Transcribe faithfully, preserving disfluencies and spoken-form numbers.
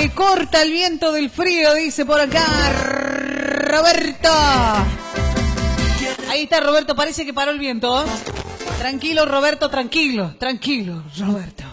me corta el viento del frío, dice por acá Roberto. Ahí está Roberto, parece que paró el viento. Tranquilo, Roberto, tranquilo, tranquilo, Roberto.